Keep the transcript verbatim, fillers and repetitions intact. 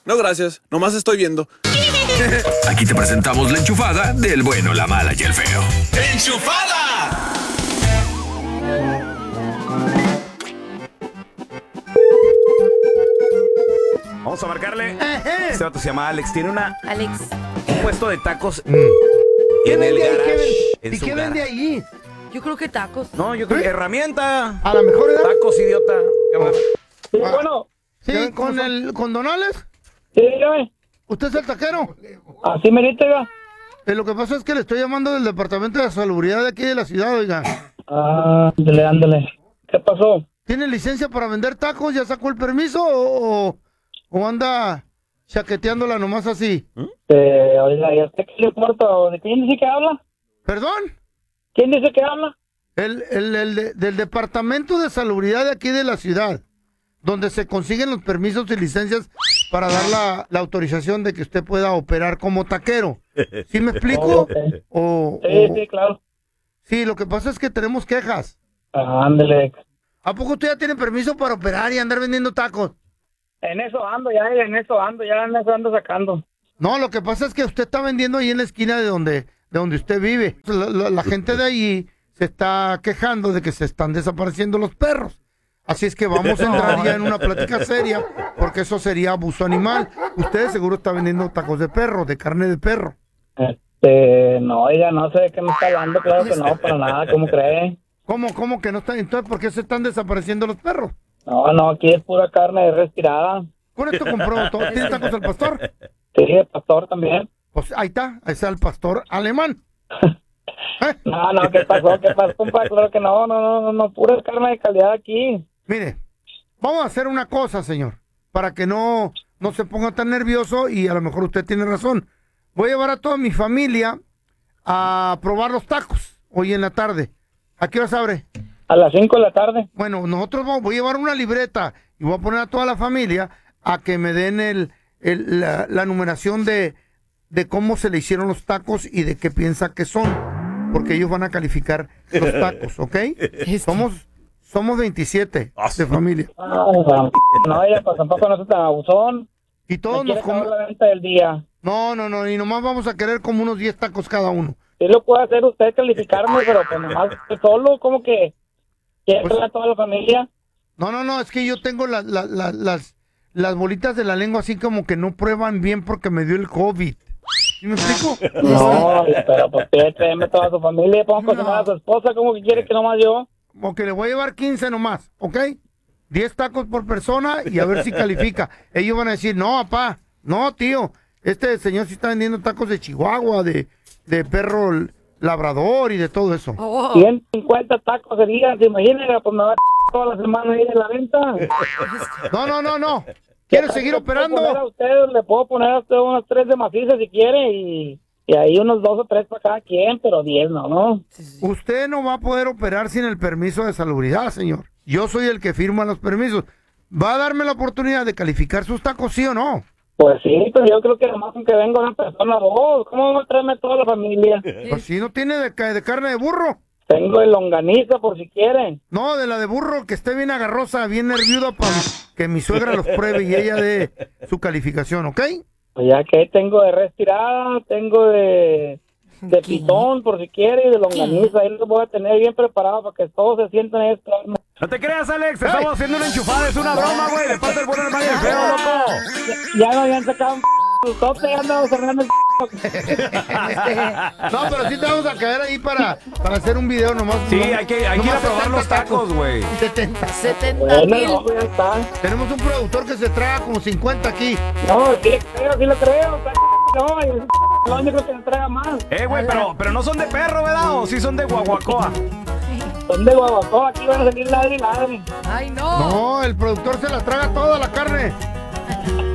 No, gracias. Nomás estoy viendo. Aquí te presentamos la enchufada del bueno, la mala y el feo. ¡Enchufada! Vamos a marcarle. Este vato se llama Alex. Tiene una, Alex. un puesto de tacos ¿Qué en el vende ahí? ¿Qué garage. vende? en ¿Y su qué vende garage. ahí? Yo creo que tacos. No, yo creo que herramienta. A lo mejor era. Tacos, idiota. Cámara. Sí, bueno, Sí, con el con Don Alex. sí, dígame. ¿Usted es el taquero? Así merito, oiga. Eh, lo que pasa es que le estoy llamando del departamento de salubridad de aquí de la ciudad, oiga. Ah, ándale, ándale. ¿Qué pasó? ¿Tiene licencia para vender tacos? ¿Ya sacó el permiso o, o, o anda chaqueteándola nomás así? Eh, oiga, ¿y a usted qué le importa? ¿De quién dice que habla? ¿Perdón? ¿Quién dice que habla? El, el, el de- del departamento de salubridad de aquí de la ciudad, donde se consiguen los permisos y licencias para dar la, la autorización de que usted pueda operar como taquero. ¿Sí me explico? Ok. O, Sí, o- sí, claro. sí, lo que pasa es que tenemos quejas. Ah, ándale. ¿A poco usted ya tiene permiso para operar y andar vendiendo tacos? En eso ando, ya, en eso ando, ya en eso ando sacando. No, lo que pasa es que usted está vendiendo ahí en la esquina de donde, de donde usted vive. La, la- la gente de ahí se está quejando de que se están desapareciendo los perros. Así es que vamos a entrar ya en una plática seria, porque eso sería abuso animal. Usted seguro está vendiendo tacos de perro, de carne de perro. Este, no, oiga, no sé de qué me está hablando, claro que no, para nada, ¿cómo cree? ¿Cómo, cómo que no está? Entonces, ¿por qué se están desapareciendo los perros? No, no, aquí es pura carne respirada. Con esto compró todo. ¿Tiene tacos al pastor? Sí, el pastor también. Pues ahí está, ahí está el pastor alemán. ¿Eh? No, no, ¿qué pasó? ¿Qué pasó, compa? Claro que no, no, no, no, no, pura carne de calidad aquí. Mire, vamos a hacer una cosa, señor, para que no, no se ponga tan nervioso y a lo mejor usted tiene razón. Voy a llevar a toda mi familia a probar los tacos hoy en la tarde. ¿A qué hora se abre? A las cinco de la tarde. Bueno, nosotros vamos, voy a llevar una libreta y voy a poner a toda la familia a que me den el, el- la, la numeración de, de cómo se le hicieron los tacos y de qué piensa que son, porque ellos van a calificar los tacos, ¿ok? Somos, somos veintisiete de familia. Ah, no, no, ella pues tampoco no es tan abusón. Y todos Me nos quiere acabar comemos. la venta del día. No, no, no, y nomás vamos a querer como unos diez tacos cada uno. Sí lo puede hacer usted, calificarme, pero pues nomás usted solo, como que quiere Pues- a toda la familia. No, no, no, es que yo tengo la- la- la- las, las bolitas de la lengua así como que no prueban bien porque me dio el COVID. ¿Sí me explico? No, pero pues usted tráeme toda su familia, pongo a cocinar a su esposa, como que quiere que nomás yo. O que le voy a llevar quince nomás, ¿ok? diez tacos por persona y a ver si califica. Ellos van a decir, no, papá, no, tío, este señor sí está vendiendo tacos de Chihuahua, de, de perro labrador y de todo eso. Oh. ciento cincuenta tacos serían, se imagina, pues me va a toda la semana ahí en la venta. No, no, no, no. ¿Quieres seguir Le puedo poner operando? a usted, le puedo poner a usted unos tres de maciza si quiere y, y ahí unos dos o tres para cada quien, pero diez no, ¿no? Usted no va a poder operar sin el permiso de salubridad, señor. Yo soy el que firma los permisos. ¿Va a darme la oportunidad de calificar sus tacos, sí o no? Pues sí, pero yo creo que nomás con que venga una persona, dos, ¿cómo va a traerme a toda la familia? Pues si no tiene de, ca- de carne de burro. Tengo el longaniza por si quieren. No, de la de burro que esté bien agarrosa, bien nerviuda para que mi suegra los pruebe y ella dé su calificación, ¿ok? Pues ya que tengo de respirada, tengo de, de pitón por si quiere y de longaniza. Ahí los voy a tener bien preparados para que todos se sientan ahí. No te creas, Alex. Estamos haciendo una enchufada. Es una broma, güey. De parte del bueno, el mal y el feo, loco. Ya no habían sacado un tope, ya andamos cerrando el No, pero sí te vamos a caer ahí para, para hacer un video nomás. Sí, no- hay que, hay que ir a nomás probar setenta los tacos, güey. setenta. setenta Bueno, mil. no, ya está. Tenemos un productor que se traga como cincuenta aquí. No, sí le creo, sí le creo. está No, y el único que se traga más. Eh, güey, pero, pero no son de perro, ¿verdad? ¿O sí son de guaguacoa? Son de guabacoa, aquí van a salir ladre y ladre. Ay, no. No, el productor se la traga toda la carne.